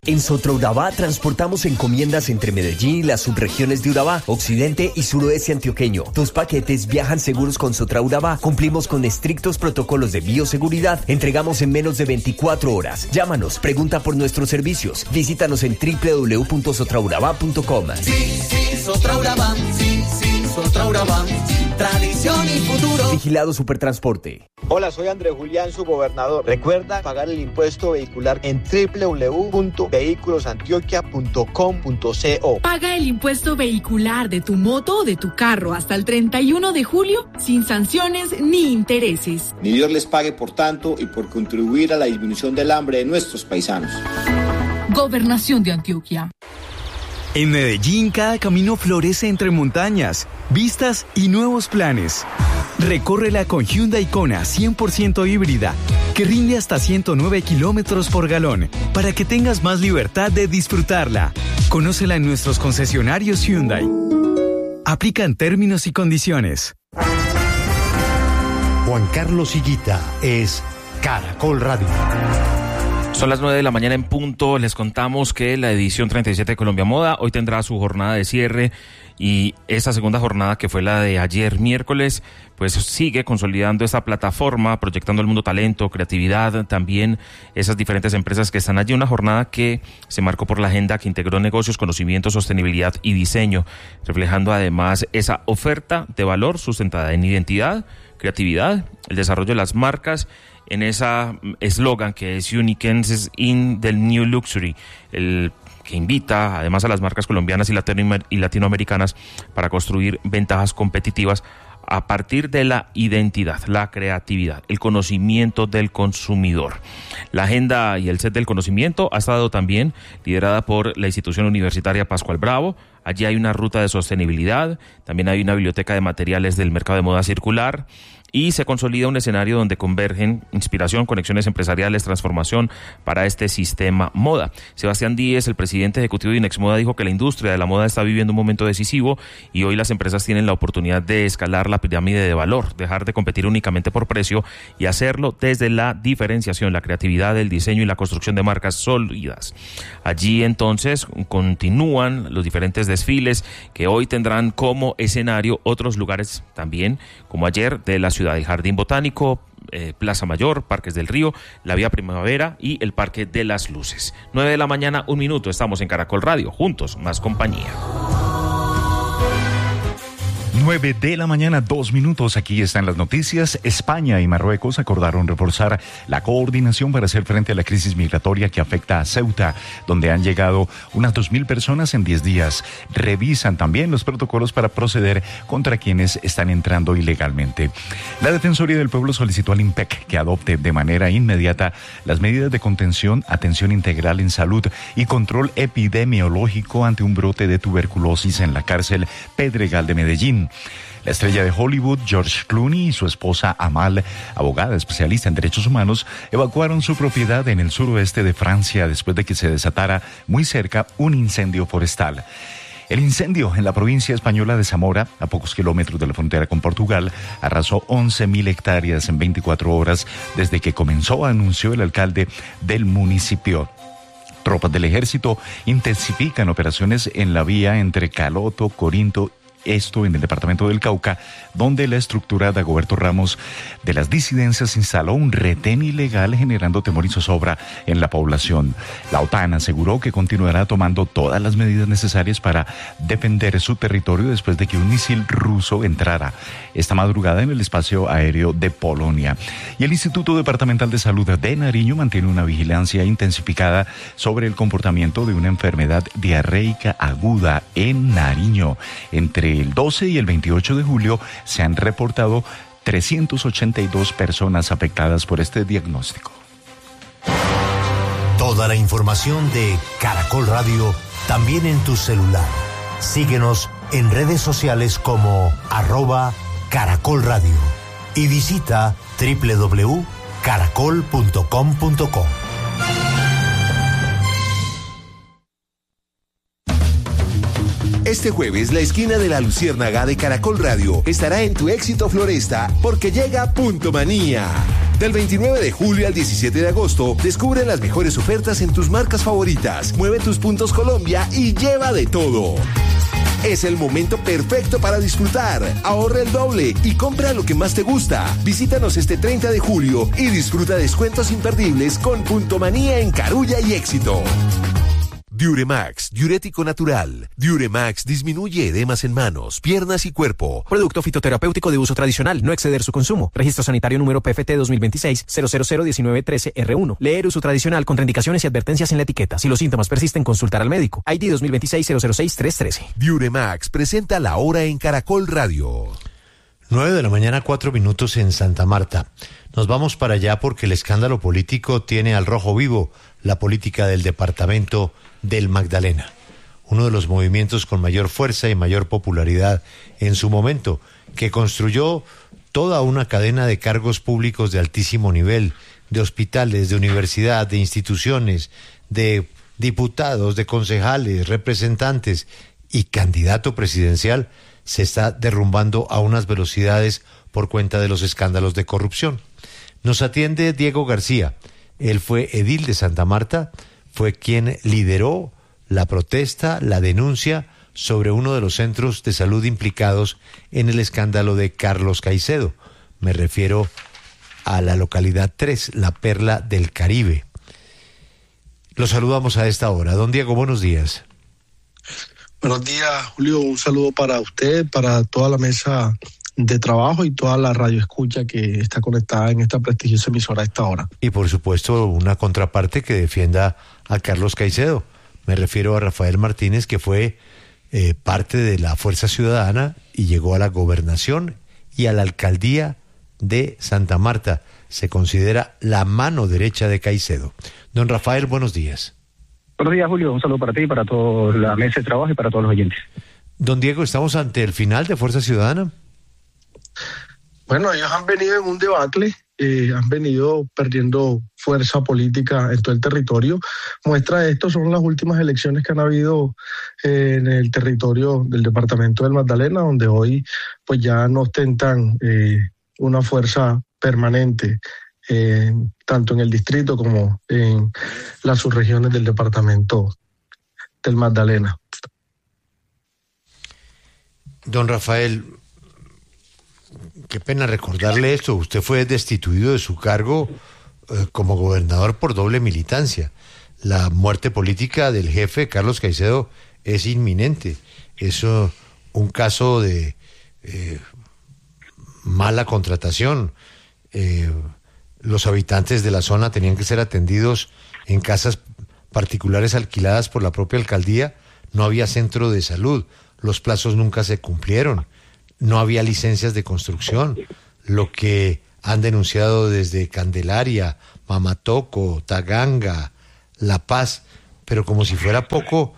En Sotraurabá transportamos encomiendas entre Medellín y las subregiones de Urabá, occidente y suroeste antioqueño. Tus paquetes viajan seguros con Sotraurabá. Cumplimos con estrictos protocolos de bioseguridad. Entregamos en menos de 24 horas. Llámanos, pregunta por nuestros servicios. Visítanos en www.sotraurabá.com. Sí, Sotraurabá. Sí, Sotraurabá. Tradición y futuro. Vigilado Supertransporte. Hola, soy Andrés Julián, su gobernador. Recuerda pagar el impuesto vehicular en www.vehiculosantioquia.com.co. Paga el impuesto vehicular de tu moto o de tu carro hasta el 31 de julio sin sanciones ni intereses. Ni Dios les pague por tanto y por contribuir a la disminución del hambre de nuestros paisanos. Gobernación de Antioquia. En Medellín, cada camino florece entre montañas, vistas y nuevos planes. Recórrela con Hyundai Kona 100% híbrida, que rinde hasta 109 kilómetros por galón, para que tengas más libertad de disfrutarla. Conócela en nuestros concesionarios Hyundai. Aplican términos y condiciones. Juan Carlos Higuita es Caracol Radio. Son las 9 de la mañana en punto. Les contamos que la edición 37 de Colombia Moda hoy tendrá su jornada de cierre y esa segunda jornada, que fue la de ayer miércoles, pues sigue consolidando esta plataforma, proyectando el mundo talento, creatividad, también esas diferentes empresas que están allí. Una jornada que se marcó por la agenda que integró negocios, conocimiento, sostenibilidad y diseño, reflejando además esa oferta de valor sustentada en identidad, creatividad, el desarrollo de las marcas, en esa eslogan que es Uniquenses in the New Luxury, el que invita además a las marcas colombianas y latinoamericanas para construir ventajas competitivas a partir de la identidad, la creatividad, el conocimiento del consumidor. La agenda y el set del conocimiento ha estado también liderada por la institución universitaria Pascual Bravo. Allí hay una ruta de sostenibilidad, también hay una biblioteca de materiales del mercado de moda circular, y se consolida un escenario donde convergen inspiración, conexiones empresariales, transformación para este sistema moda. Sebastián Díez, el presidente ejecutivo de Inexmoda, dijo que la industria de la moda está viviendo un momento decisivo y hoy las empresas tienen la oportunidad de escalar la pirámide de valor, dejar de competir únicamente por precio y hacerlo desde la diferenciación, la creatividad, el diseño y la construcción de marcas sólidas. Allí entonces continúan los diferentes desfiles que hoy tendrán como escenario otros lugares también, como ayer, de la ciudad, el Jardín Botánico, Plaza Mayor, Parques del Río, la Vía Primavera y el Parque de las Luces. 9 de la mañana, 1 minuto, estamos en Caracol Radio, juntos, más compañía. 9 de la mañana, 2 minutos. Aquí están las noticias. España y Marruecos acordaron reforzar la coordinación para hacer frente a la crisis migratoria que afecta a Ceuta, donde han llegado unas 2.000 personas en 10 días. Revisan también los protocolos para proceder contra quienes están entrando ilegalmente. La Defensoría del Pueblo solicitó al INPEC que adopte de manera inmediata las medidas de contención, atención integral en salud y control epidemiológico ante un brote de tuberculosis en la cárcel Pedregal de Medellín. La estrella de Hollywood, George Clooney, y su esposa Amal, abogada especialista en derechos humanos, evacuaron su propiedad en el suroeste de Francia después de que se desatara muy cerca un incendio forestal. El incendio en la provincia española de Zamora, a pocos kilómetros de la frontera con Portugal, arrasó 11.000 hectáreas en 24 horas desde que comenzó, anunció el alcalde del municipio. Tropas del ejército intensifican operaciones en la vía entre Caloto, Corinto, esto en el departamento del Cauca, donde la estructura de Dagoberto Ramos de las disidencias instaló un retén ilegal generando temor y zozobra en la población. La OTAN aseguró que continuará tomando todas las medidas necesarias para defender su territorio después de que un misil ruso entrara esta madrugada en el espacio aéreo de Polonia. Y el Instituto Departamental de Salud de Nariño mantiene una vigilancia intensificada sobre el comportamiento de una enfermedad diarreica aguda en Nariño. Entre el 12 y el 28 de julio se han reportado 382 personas afectadas por este diagnóstico. Toda la información de Caracol Radio también en tu celular. Síguenos en redes sociales como @Caracol Radio y visita www.caracol.com.co. Este jueves, la esquina de la Luciérnaga de Caracol Radio estará en tu éxito Floresta porque llega Punto Manía. Del 29 de julio al 17 de agosto, descubre las mejores ofertas en tus marcas favoritas. Mueve tus puntos Colombia y lleva de todo. Es el momento perfecto para disfrutar. Ahorra el doble y compra lo que más te gusta. Visítanos este 30 de julio y disfruta descuentos imperdibles con Punto Manía en Carulla y Éxito. Diuremax, diurético natural. Diuremax disminuye edemas en manos, piernas y cuerpo. Producto fitoterapéutico de uso tradicional, no exceder su consumo. Registro sanitario número PFT 2026-0001913R1. Leer uso tradicional, contraindicaciones y advertencias en la etiqueta. Si los síntomas persisten, consultar al médico. ID 2026-006-313. Diuremax presenta La Hora en Caracol Radio. 9 a.m, 4 minutos en Santa Marta. Nos vamos para allá porque el escándalo político tiene al rojo vivo la política del departamento del Magdalena, uno de los movimientos con mayor fuerza y mayor popularidad en su momento, que construyó toda una cadena de cargos públicos de altísimo nivel, de hospitales, de universidad, de instituciones, de diputados, de concejales, representantes y candidato presidencial, se está derrumbando a unas velocidades por cuenta de los escándalos de corrupción. Nos atiende Diego García. Él fue edil de Santa Marta, fue quien lideró la protesta, la denuncia sobre uno de los centros de salud implicados en el escándalo de Carlos Caicedo. Me refiero a la localidad 3, la Perla del Caribe. Lo saludamos a esta hora. Don Diego, buenos días. Buenos días, Julio. Un saludo para usted, para toda la mesa de trabajo y toda la radio escucha que está conectada en esta prestigiosa emisora a esta hora. Y por supuesto una contraparte que defienda a Carlos Caicedo. Me refiero a Rafael Martínez, que fue parte de la Fuerza Ciudadana y llegó a la gobernación y a la alcaldía de Santa Marta. Se considera la mano derecha de Caicedo. Don Rafael, buenos días. Buenos días, Julio. Un saludo para ti, para toda la mesa de trabajo y para todos los oyentes. Don Diego, ¿estamos ante el final de Fuerza Ciudadana? Bueno, ellos han venido en un debacle, han venido perdiendo fuerza política en todo el territorio. Muestra de esto son las últimas elecciones que han habido en el territorio del departamento del Magdalena, donde hoy pues ya no ostentan una fuerza permanente, tanto en el distrito como en las subregiones del departamento del Magdalena. Don Rafael, qué pena recordarle esto. Usted fue destituido de su cargo como gobernador por doble militancia. La muerte política del jefe Carlos Caicedo es inminente. Es un caso de mala contratación. Los habitantes de la zona tenían que ser atendidos en casas particulares alquiladas por la propia alcaldía. No había centro de salud. Los plazos nunca se cumplieron. No había licencias de construcción, lo que han denunciado desde Candelaria, Mamatoco, Taganga, La Paz, pero como si fuera poco,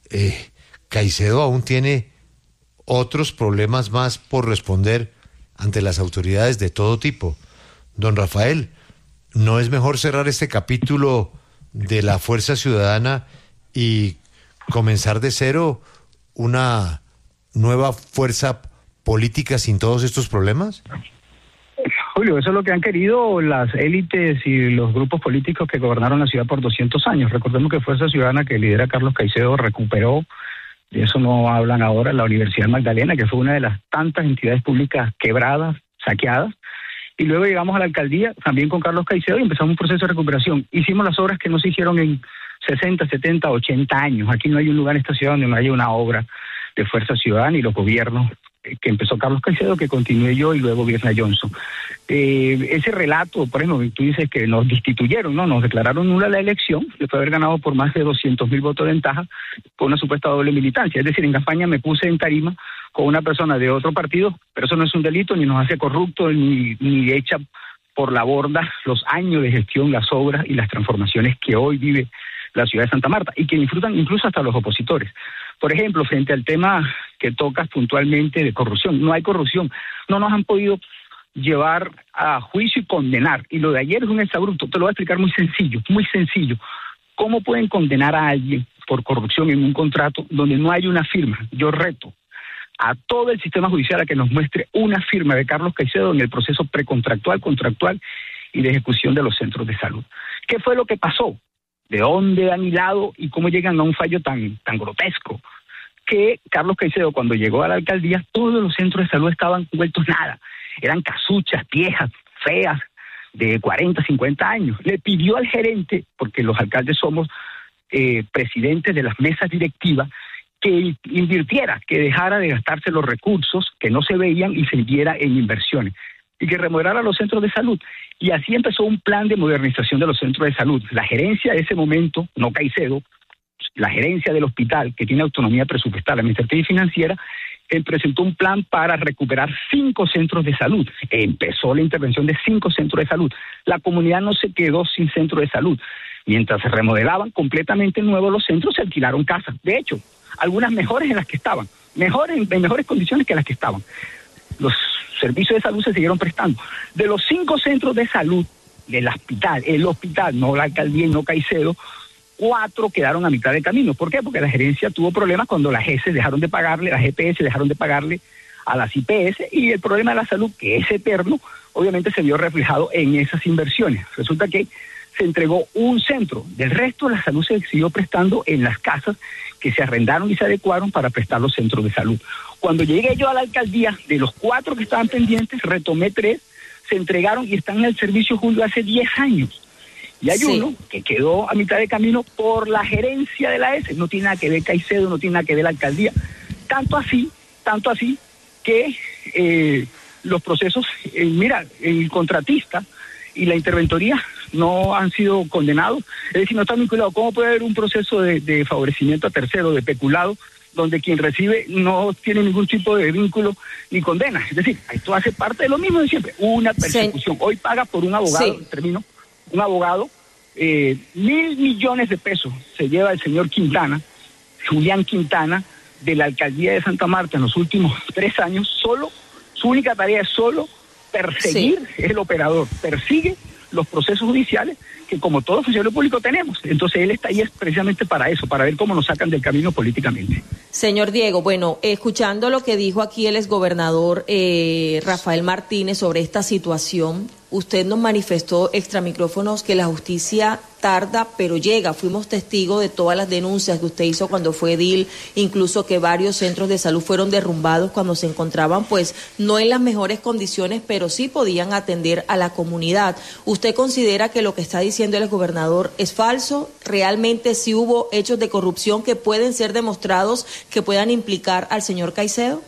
Caicedo aún tiene otros problemas más por responder ante las autoridades de todo tipo. Don Rafael, ¿no es mejor cerrar este capítulo de la Fuerza Ciudadana y comenzar de cero una nueva fuerza política sin todos estos problemas? Julio, eso es lo que han querido las élites y los grupos políticos que gobernaron la ciudad por 200 años. Recordemos que Fuerza Ciudadana, que lidera Carlos Caicedo, recuperó, de eso no hablan ahora, la Universidad Magdalena, que fue una de las tantas entidades públicas quebradas, saqueadas, y luego llegamos a la alcaldía, también con Carlos Caicedo, y empezamos un proceso de recuperación. Hicimos las obras que no se hicieron en 60, 70, 80 años. Aquí no hay un lugar en esta ciudad donde no haya una obra de Fuerza Ciudadana y los gobiernos que empezó Carlos Caicedo, que continué yo y luego Virna Johnson. Ese relato, por ejemplo, tú dices que nos destituyeron, no, nos declararon nula la elección, después de haber ganado por más de 200,000 votos de ventaja, con una supuesta doble militancia. Es decir, en campaña me puse en tarima con una persona de otro partido, pero eso no es un delito, ni nos hace corruptos, ni echa por la borda los años de gestión, las obras y las transformaciones que hoy vive la ciudad de Santa Marta, y que disfrutan incluso hasta los opositores. Por ejemplo, frente al tema que tocas puntualmente de corrupción, no hay corrupción, no nos han podido llevar a juicio y condenar, y lo de ayer es un exabrupto. Te lo voy a explicar muy sencillo. ¿Cómo pueden condenar a alguien por corrupción en un contrato donde no hay una firma? Yo reto a todo el sistema judicial a que nos muestre una firma de Carlos Caicedo en el proceso precontractual, contractual y de ejecución de los centros de salud. ¿Qué fue lo que pasó? ¿De dónde han hilado y cómo llegan a un fallo tan grotesco? Que Carlos Caicedo, cuando llegó a la alcaldía, todos los centros de salud estaban vueltos nada. Eran casuchas, viejas, feas, de 40, 50 años. Le pidió al gerente, porque los alcaldes somos presidentes de las mesas directivas, que invirtiera, que dejara de gastarse los recursos que no se veían y se diera en inversiones, y que remodelara los centros de salud. Y así empezó un plan de modernización de los centros de salud. La gerencia de ese momento, no Caicedo, la gerencia del hospital, que tiene autonomía presupuestal, administrativa y financiera, presentó un plan para recuperar 5 centros de salud. Empezó la intervención de 5 centros de salud. La comunidad no se quedó sin centro de salud. Mientras se remodelaban completamente nuevos los centros, se alquilaron casas. De hecho, algunas mejores en las que estaban, en mejores condiciones que las que estaban. Los servicios de salud se siguieron prestando. De los 5 centros de salud del hospital, el hospital, no la alcaldía y no Caicedo, 4 quedaron a mitad de camino. ¿Por qué? Porque la gerencia tuvo problemas cuando las GS dejaron de pagarle, las GPS dejaron de pagarle a las IPS, y el problema de la salud, que es eterno, obviamente se vio reflejado en esas inversiones. Resulta que se entregó un centro, del resto la salud se siguió prestando en las casas que se arrendaron y se adecuaron para prestar los centros de salud. Cuando llegué yo a la alcaldía, de los 4 que estaban pendientes, retomé 3, se entregaron y están en el servicio, Julio, hace 10 años. Y hay uno que quedó a mitad de camino por la gerencia de la S. No tiene nada que ver Caicedo, no tiene nada que ver la alcaldía. Tanto así que los procesos, mira, el contratista y la interventoría no han sido condenados. Es decir, no están vinculados. ¿Cómo puede haber un proceso de favorecimiento a tercero, de peculado, donde quien recibe no tiene ningún tipo de vínculo ni condena? Es decir, esto hace parte de lo mismo de siempre, una persecución. Hoy paga por un abogado, termino, un abogado, 1.000 millones de pesos se lleva el señor Quintana, Julián Quintana, de la alcaldía de Santa Marta en los últimos 3 años. Solo, su única tarea es solo perseguir, es el operador, persigue los procesos judiciales que como todo funcionario público tenemos. Entonces él está ahí es precisamente para eso, para ver cómo nos sacan del camino políticamente. Señor Diego, bueno, escuchando lo que dijo aquí el exgobernador Rafael Martínez sobre esta situación, usted nos manifestó extra micrófonos que la justicia tarda, pero llega. Fuimos testigos de todas las denuncias que usted hizo cuando fue edil, incluso que varios centros de salud fueron derrumbados cuando se encontraban, pues, no en las mejores condiciones, pero sí podían atender a la comunidad. ¿Usted considera que lo que está diciendo el exgobernador es falso? ¿Realmente sí hubo hechos de corrupción que pueden ser demostrados, que puedan implicar al señor Caicedo?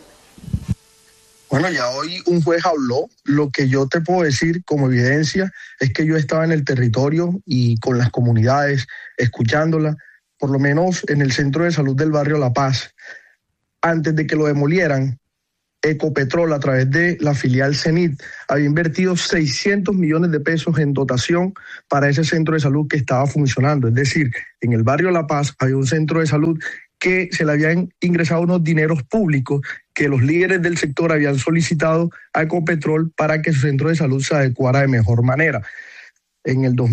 Bueno, ya hoy un juez habló. Lo que yo te puedo decir como evidencia es que yo estaba en el territorio y con las comunidades, escuchándola, por lo menos en el centro de salud del barrio La Paz. Antes de que lo demolieran, Ecopetrol, a través de la filial CENIT, había invertido 600 millones de pesos en dotación para ese centro de salud que estaba funcionando. Es decir, en el barrio La Paz había un centro de salud que se le habían ingresado unos dineros públicos que los líderes del sector habían solicitado a Ecopetrol para que su centro de salud se adecuara de mejor manera. En el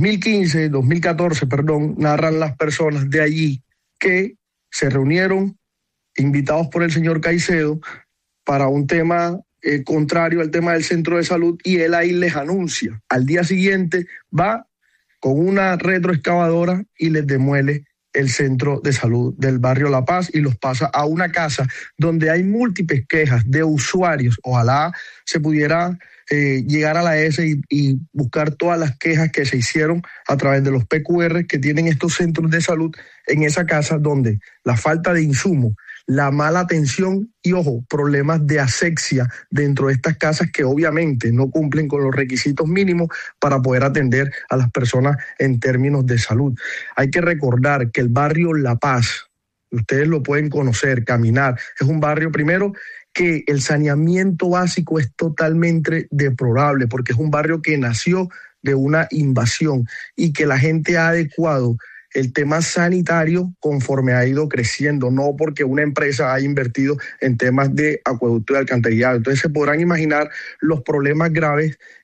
2014, narran las personas de allí que se reunieron, invitados por el señor Caicedo, para un tema contrario al tema del centro de salud, y él ahí les anuncia. Al día siguiente va con una retroexcavadora y les demuele el centro de salud del barrio La Paz y los pasa a una casa donde hay múltiples quejas de usuarios. Ojalá se pudiera llegar a la S y buscar todas las quejas que se hicieron a través de los PQR que tienen estos centros de salud en esa casa, donde la falta de insumos, la mala atención y, ojo, problemas de asepsia dentro de estas casas que obviamente no cumplen con los requisitos mínimos para poder atender a las personas en términos de salud. Hay que recordar que el barrio La Paz, ustedes lo pueden conocer, caminar, es un barrio primero que el saneamiento básico es totalmente deplorable, porque es un barrio que nació de una invasión y que la gente ha adecuado el tema sanitario conforme ha ido creciendo, no porque una empresa haya invertido en temas de acueducto y alcantarillado. Entonces se podrán imaginar los problemas graves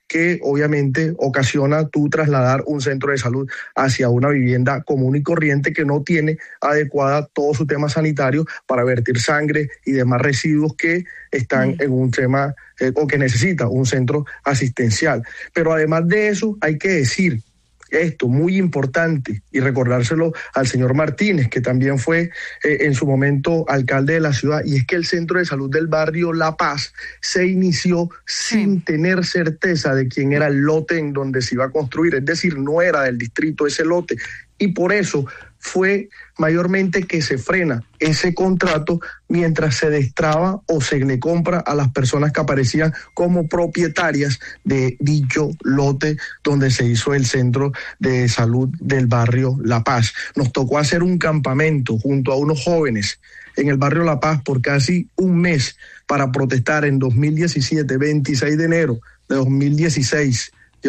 que obviamente ocasiona tú trasladar un centro de salud hacia una vivienda común y corriente que no tiene adecuada todo su tema sanitario para vertir sangre y demás residuos que están en un tema o que necesita un centro asistencial. Pero además de eso hay que decir esto, muy importante, y recordárselo al señor Martínez, que también fue en su momento alcalde de la ciudad, y es que el centro de salud del barrio La Paz se inició sin tener certeza de quién era el lote en donde se iba a construir, es decir, no era del distrito ese lote, y por eso fue mayormente que se frena ese contrato mientras se destraba o se le compra a las personas que aparecían como propietarias de dicho lote donde se hizo el centro de salud del barrio La Paz. Nos tocó hacer un campamento junto a unos jóvenes en el barrio La Paz por casi un mes para protestar en 2017, 26 de enero de 2017,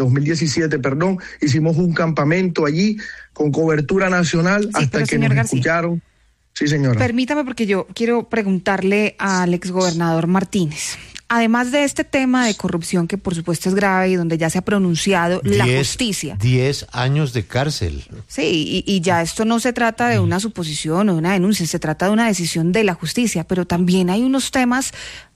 hicimos un campamento allí con cobertura nacional hasta que nos escucharon. Sí, señora. Permítame, porque yo quiero preguntarle al exgobernador Martínez. Además de este tema de corrupción, que por supuesto es grave y donde ya se ha pronunciado la justicia. 10 años de cárcel. Sí, y ya esto no se trata de una suposición o de una denuncia, se trata de una decisión de la justicia, pero también hay unos temas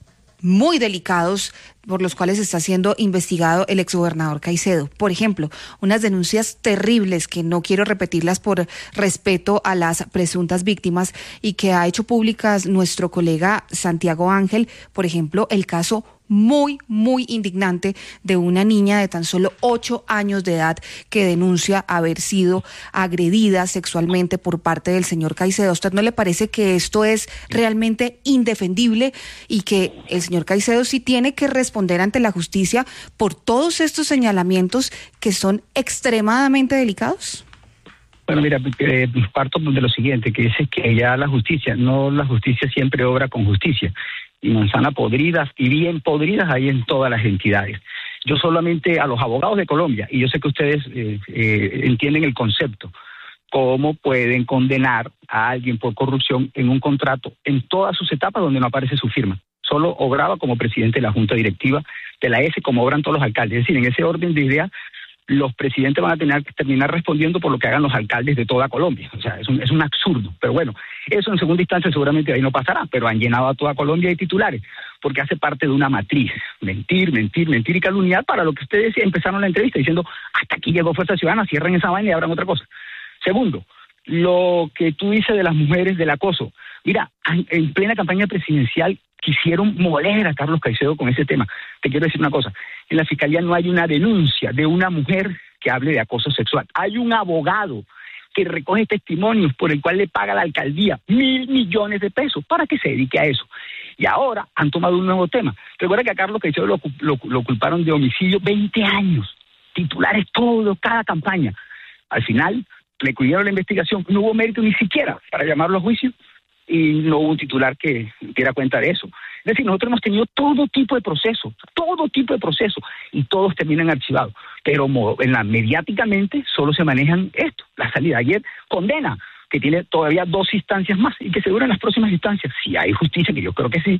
muy delicados por los cuales está siendo investigado el exgobernador Caicedo. Por ejemplo, unas denuncias terribles que no quiero repetirlas por respeto a las presuntas víctimas y que ha hecho públicas nuestro colega Santiago Ángel. Por ejemplo, el caso muy, muy indignante de una niña de tan solo 8 años de edad que denuncia haber sido agredida sexualmente por parte del señor Caicedo. ¿A usted no le parece que esto es realmente indefendible y que el señor Caicedo sí tiene que responder ante la justicia por todos estos señalamientos que son extremadamente delicados? Bueno, mira, parto de lo siguiente, que es que ya la justicia siempre obra con justicia. Y manzana podridas y bien podridas hay en todas las entidades. Yo solamente a los abogados de Colombia, y yo sé que ustedes entienden el concepto, cómo pueden condenar a alguien por corrupción en un contrato en todas sus etapas donde no aparece su firma. Solo obraba como presidente de la Junta Directiva de la ESE, como obran todos los alcaldes. Es decir, en ese orden de ideas, los presidentes van a tener que terminar respondiendo por lo que hagan los alcaldes de toda Colombia. O sea, es un absurdo. Pero bueno, eso en segunda instancia seguramente ahí no pasará, pero han llenado a toda Colombia de titulares, porque hace parte de una matriz. Mentir y calumniar, para lo que ustedes empezaron la entrevista diciendo, hasta aquí llegó Fuerza Ciudadana, cierren esa vaina y abran otra cosa. Segundo, lo que tú dices de las mujeres, del acoso. Mira, en plena campaña presidencial quisieron moler a Carlos Caicedo con ese tema. Te quiero decir una cosa, en la Fiscalía no hay una denuncia de una mujer que hable de acoso sexual. Hay un abogado que recoge testimonios por el cual le paga a la alcaldía 1.000 millones de pesos para que se dedique a eso. Y ahora han tomado un nuevo tema. Recuerda que a Carlos Caicedo lo culparon de homicidio 20 años, titulares todos, cada campaña. Al final le cuidaron la investigación, no hubo mérito ni siquiera para llamarlo a juicio, y no hubo un titular que diera cuenta de eso. Es decir, nosotros hemos tenido todo tipo de procesos, y todos terminan archivados. Pero mediáticamente solo se manejan esto, la salida. Ayer condena, que tiene todavía 2 instancias más, y que se duran las próximas instancias. Si hay justicia, que yo creo que sí,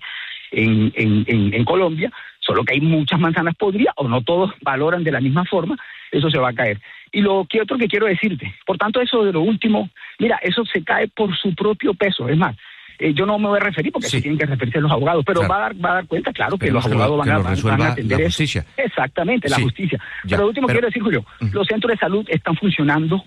en Colombia, solo que hay muchas manzanas podridas, o no todos valoran de la misma forma, eso se va a caer. Y lo que otro que quiero decirte, por tanto, eso de lo último, mira, eso se cae por su propio peso. Es más, yo no me voy a referir porque se tienen que referirse a los abogados, pero claro, va a dar cuenta, claro, que los abogados van a atender eso. Exactamente, la justicia. Pero lo último quiero decir, Julio, los centros de salud están funcionando.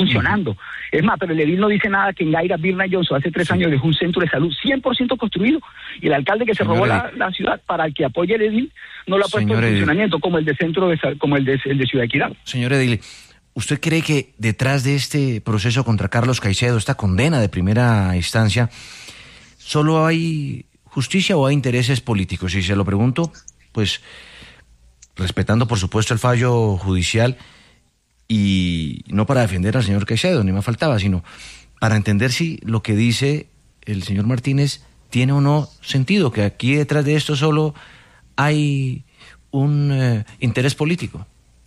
Es más, pero el edil no dice nada que en Gaira, Birna Johnson hace 3 años dejó un centro de salud 100% construido, y el alcalde que se robó la ciudad para el que apoye el edil no lo ha puesto en funcionamiento, como el de el de Ciudad Equidad. Señor edil, ¿usted cree que detrás de este proceso contra Carlos Caicedo, esta condena de primera instancia, solo hay justicia o hay intereses políticos? Y se lo pregunto, pues, respetando por supuesto el fallo judicial, y no para defender al señor Caicedo, ni más faltaba, sino para entender si lo que dice el señor Martínez tiene o no sentido, que aquí detrás de esto solo hay un interés político.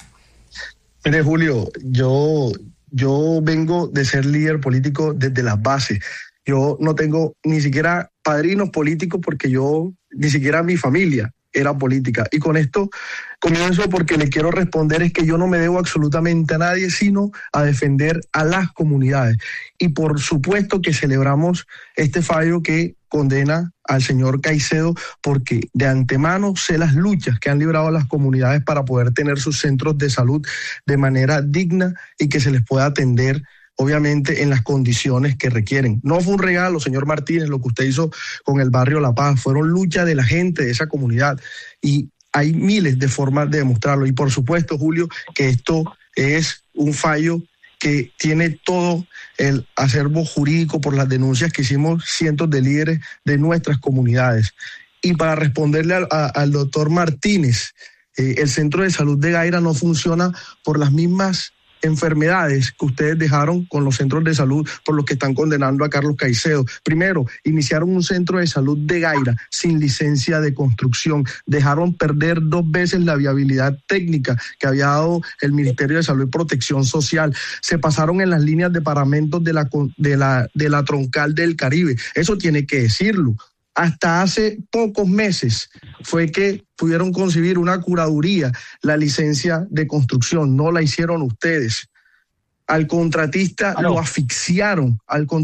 Mire, Julio, yo vengo de ser líder político desde las bases. Yo no tengo ni siquiera padrinos políticos, porque yo, ni siquiera mi familia era política. Y con esto comienzo porque le quiero responder es que yo no me debo absolutamente a nadie, sino a defender a las comunidades. Y por supuesto que celebramos este fallo que condena al señor Caicedo, porque de antemano sé las luchas que han librado a las comunidades para poder tener sus centros de salud de manera digna y que se les pueda atender obviamente en las condiciones que requieren. No fue un regalo, señor Martínez, lo que usted hizo con el barrio La Paz, fueron luchas de la gente de esa comunidad y hay miles de formas de demostrarlo. Y por supuesto, Julio, que esto es un fallo que tiene todo el acervo jurídico por las denuncias que hicimos cientos de líderes de nuestras comunidades. Y para responderle al doctor Martínez, el Centro de Salud de Gaira no funciona por las mismas enfermedades que ustedes dejaron con los centros de salud por los que están condenando a Carlos Caicedo. Primero, iniciaron un centro de salud de Gaira sin licencia de construcción. Dejaron perder 2 veces la viabilidad técnica que había dado el Ministerio de Salud y Protección Social. Se pasaron en las líneas de paramentos de la troncal del Caribe. Eso tiene que decirlo. Hasta hace pocos meses fue que pudieron concebir una curaduría, la licencia de construcción. No la hicieron ustedes. Al contratista lo asfixiaron,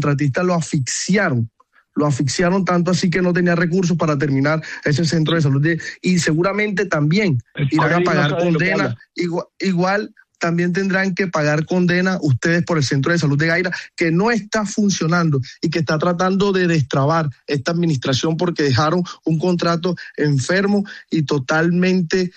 lo asfixiaron tanto así que no tenía recursos para terminar ese centro de salud. Y seguramente también irán a pagar condena. Igual también tendrán que pagar condena ustedes por el Centro de Salud de Gaira, que no está funcionando y que está tratando de destrabar esta administración porque dejaron un contrato enfermo y totalmente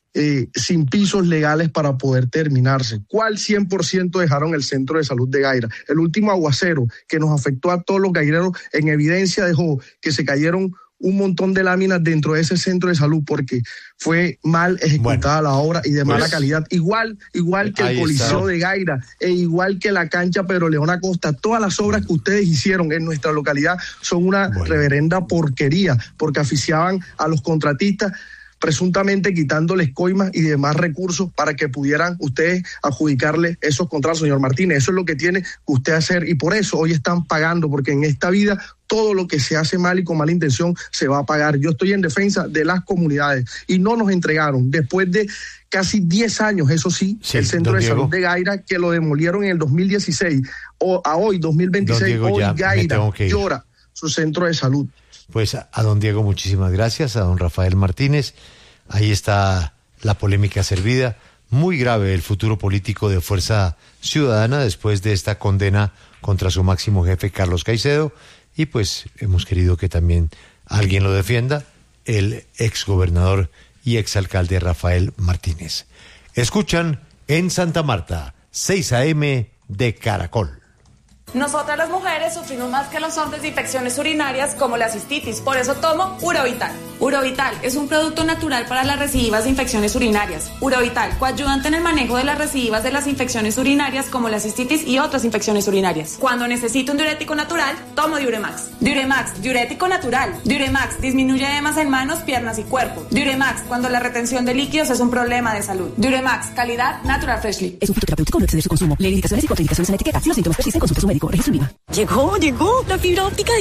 sin pisos legales para poder terminarse. ¿Cuál 100% dejaron el Centro de Salud de Gaira? El último aguacero que nos afectó a todos los gaireros en evidencia dejó que se cayeron un montón de láminas dentro de ese centro de salud porque fue mal ejecutada la obra y de mala calidad. Igual que el Coliseo de Gaira e igual que la cancha Pedro León Acosta, todas las obras que ustedes hicieron en nuestra localidad son una reverenda porquería porque asfixiaban a los contratistas, presuntamente quitándoles coimas y demás recursos para que pudieran ustedes adjudicarle esos contratos, señor Martínez. Eso es lo que tiene que usted hacer y por eso hoy están pagando, porque en esta vida todo lo que se hace mal y con mala intención se va a pagar. Yo estoy en defensa de las comunidades y no nos entregaron después de casi 10 años, eso sí, el Centro de Salud de Gaira, que lo demolieron en el 2016, a hoy, 2026, hoy Gaira llora su centro de salud. Pues a don Diego, muchísimas gracias, a don Rafael Martínez. Ahí está la polémica servida. Muy grave el futuro político de Fuerza Ciudadana después de esta condena contra su máximo jefe, Carlos Caicedo. Y pues hemos querido que también alguien lo defienda, el exgobernador y exalcalde Rafael Martínez. Escuchan en Santa Marta, 6 a.m. de Caracol. Nosotras las mujeres sufrimos más que los hombres de infecciones urinarias como la cistitis, por eso tomo Urovital. Urovital es un producto natural para las recidivas de infecciones urinarias. Urovital, coayudante en el manejo de las recidivas de las infecciones urinarias como la cistitis y otras infecciones urinarias. Cuando necesito un diurético natural, tomo Diuremax. Diuremax, diurético natural. Diuremax disminuye edemas en manos, piernas y cuerpo. Diuremax, cuando la retención de líquidos es un problema de salud. Diuremax, calidad Natural Freshly. Es un fitoterapéutico, no exceder su consumo. Lee indicaciones y contraindicaciones en la etiqueta. Si los síntomas persisten, consulte a su médico. Registro INVIMA. Llegó la fibra óptica